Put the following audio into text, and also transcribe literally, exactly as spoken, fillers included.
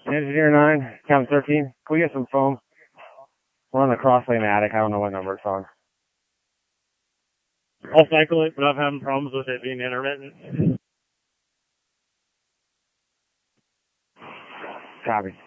Engineer nine, cabin thirteen. Can we get some foam? We're on the crosslane attic. I don't know what number it's on. I'll cycle it, but I'm having problems with it being intermittent. Copy.